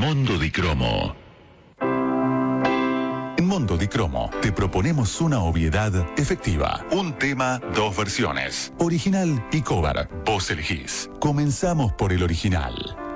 Mondo di Cromo. En Mondo di Cromo te proponemos una obviedad efectiva. Un tema, dos versiones. Original y cover. Vos elegís. Comenzamos por el original.